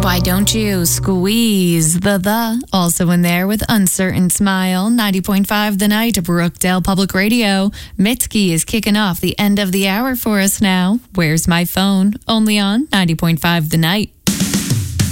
Why don't you squeeze the also in there with Uncertain Smile. 90.5 The Night, Brookdale Public Radio. Mitski is kicking off the end of the hour for us now. Where's My Phone? Only on 90.5 The Night.